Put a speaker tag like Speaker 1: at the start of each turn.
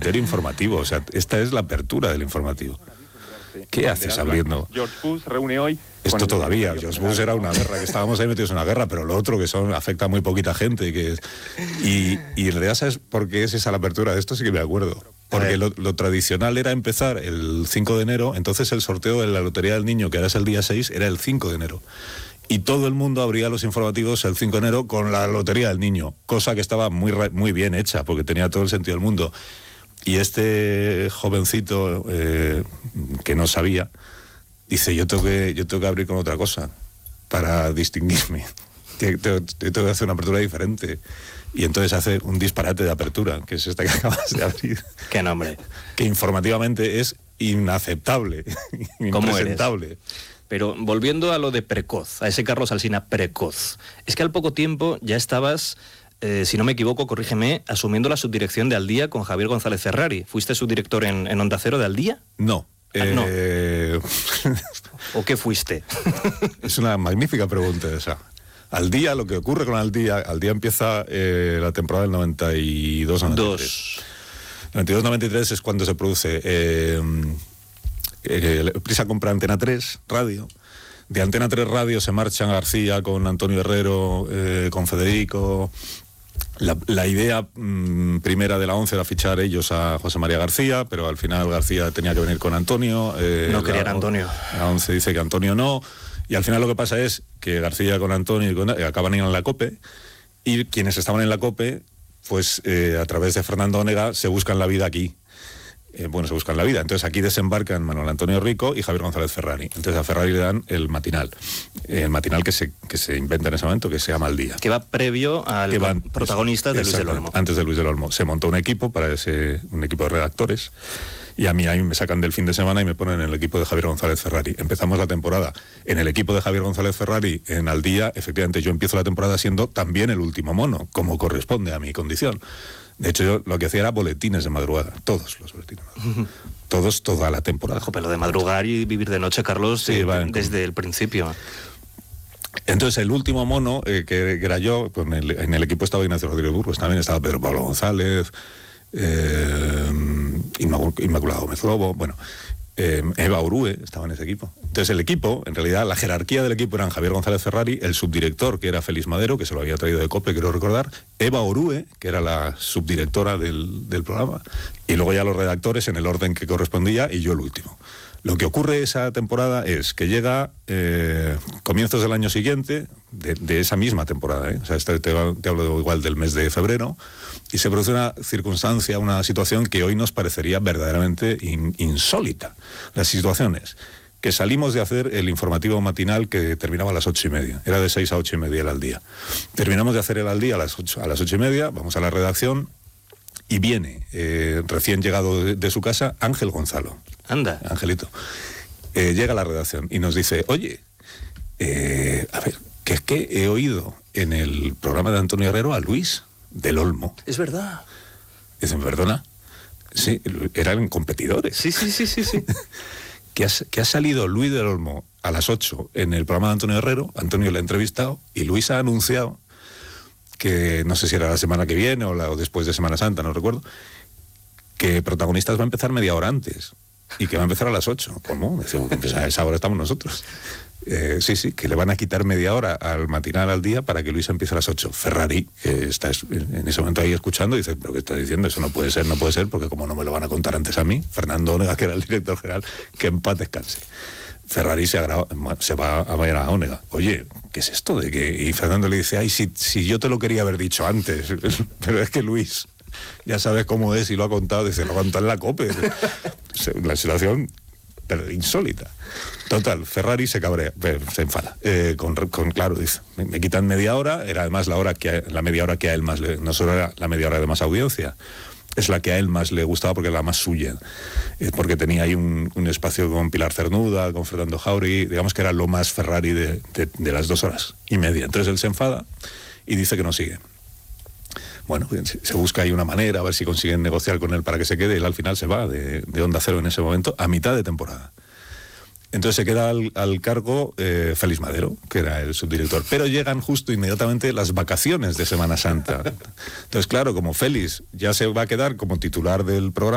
Speaker 1: criterio informativo. O sea, esta es la apertura del informativo. ¿Qué haces abriendo?
Speaker 2: George Bush reúne hoy...
Speaker 1: Esto todavía, George Bush era una guerra, que estábamos ahí metidos en una guerra, pero lo otro que afecta a muy poquita gente. Y en realidad, ¿sabes por qué es esa la apertura? De esto sí que me acuerdo. Porque lo tradicional era empezar el 5 de enero, entonces el sorteo de la Lotería del Niño, que ahora es el día 6, era el 5 de enero. Y todo el mundo abría los informativos el 5 de enero con la Lotería del Niño, cosa que estaba muy bien hecha, porque tenía todo el sentido del mundo. Y este jovencito que no sabía, dice, yo tengo que abrir con otra cosa para distinguirme. Tengo que hacer una apertura diferente. Y entonces hace un disparate de apertura, que es esta que acabas de abrir.
Speaker 3: ¿Qué nombre?
Speaker 1: Que informativamente es inaceptable, impresentable.
Speaker 3: Pero volviendo a lo de precoz, a ese Carlos Alsina precoz, es que al poco tiempo ya estabas... si no me equivoco, corrígeme, asumiendo la subdirección de Al Día con Javier González Ferrari. ¿Fuiste subdirector en Onda Cero de Al Día?
Speaker 1: No.
Speaker 3: No. ¿O qué fuiste?
Speaker 1: Es una magnífica pregunta esa. Al Día, lo que ocurre con Al Día empieza la temporada del 92-93. 92-93 es cuando se produce... Prisa compra Antena 3 Radio. De Antena 3 Radio se marchan García con Antonio Herrero, con Federico. La idea primera de la 11 era fichar ellos a José María García, pero al final García tenía que venir con Antonio.
Speaker 3: No querían Antonio.
Speaker 1: La 11 dice que Antonio no. Y al final lo que pasa es que García con Antonio acaban en la COPE, y quienes estaban en la COPE, pues a través de Fernando Onega se buscan la vida aquí. Se buscan la vida. Entonces aquí desembarcan Manuel Antonio Rico y Javier González Ferrari. Entonces a Ferrari le dan el matinal que se inventa en ese momento, que se llama Al Día.
Speaker 3: Que va previo al protagonista de Luis del Olmo.
Speaker 1: Antes de Luis del Olmo. Se montó un equipo un equipo de redactores, y a mí ahí me sacan del fin de semana y me ponen en el equipo de Javier González Ferrari. Empezamos la temporada en el equipo de Javier González Ferrari, en Al Día. Efectivamente, yo empiezo la temporada siendo también el último mono, como corresponde a mi condición. De hecho, yo lo que hacía era boletines de madrugada, todos los boletines de madrugada. Toda la temporada.
Speaker 3: Ojo, pero de madrugar y vivir de noche, Carlos, sí, desde el principio.
Speaker 1: Entonces, el último mono, que era yo, pues en el equipo estaba Ignacio Rodríguez Burgos, también estaba Pedro Pablo González, Inmaculado Gómez Lobo, Eva Orue estaba en ese equipo. Entonces el equipo, en realidad la jerarquía del equipo eran Javier González Ferrari, el subdirector, que era Félix Madero, que se lo había traído de COPE, quiero recordar, Eva Orue, que era la subdirectora del programa, y luego ya los redactores en el orden que correspondía, y yo el último. Lo que ocurre esa temporada es que llega comienzos del año siguiente, de esa misma temporada, o sea, te hablo igual del mes de febrero, y se produce una circunstancia, una situación que hoy nos parecería verdaderamente insólita. La situación es que salimos de hacer el informativo matinal que terminaba a las 8:30, era de 6 a 8:30 el Al Día. Terminamos de hacer el Al Día a las 8:30, vamos a la redacción, y viene, recién llegado de su casa, Ángel Gonzalo.
Speaker 3: Anda.
Speaker 1: Angelito. Llega a la redacción y nos dice, oye, a ver, que es que he oído en el programa de Antonio Herrero a Luis del Olmo.
Speaker 3: Es verdad.
Speaker 1: Dicen, ¿perdona? Sí, eran competidores.
Speaker 3: Sí.
Speaker 1: que ha salido Luis del Olmo a las 8 en el programa de Antonio Herrero, Antonio le ha entrevistado, y Luis ha anunciado que, no sé si era la semana que viene o después de Semana Santa, no recuerdo, que Protagonistas va a empezar media hora antes, y que va a empezar a las 8. ¿Cómo? Decimos, pues a esa hora estamos nosotros. Sí, que le van a quitar media hora al matinal Al Día para que Luis empiece a las 8. Ferrari, que está en ese momento ahí escuchando, dice, ¿pero qué está diciendo? Eso no puede ser, porque como no me lo van a contar antes a mí, Fernando Onega, que era el director general, que en paz descanse. Ferrari se va a ver a Onega. Oye, ¿qué es esto de que...? Y Fernando le dice, ay, si yo te lo quería haber dicho antes, pero es que Luis, ya sabes cómo es y lo ha contado, dice, lo contó en la COPE. La situación insólita. Total, Ferrari se cabrea, se enfada. Claro, dice, me quitan media hora, era además la media hora que a él más no solo era la media hora de más audiencia, es la que a él más le gustaba porque era la más suya, porque tenía ahí un espacio con Pilar Cernuda, con Fernando Jauregui, digamos que era lo más Ferrari de las 2 horas y media. Entonces él se enfada y dice que no sigue. Bueno, se busca ahí una manera, a ver si consiguen negociar con él para que se quede, y él al final se va de Onda Cero en ese momento, a mitad de temporada. Entonces se queda al cargo Félix Madero, que era el subdirector. Pero llegan justo inmediatamente las vacaciones de Semana Santa. Entonces, claro, como Félix ya se va a quedar como titular del programa,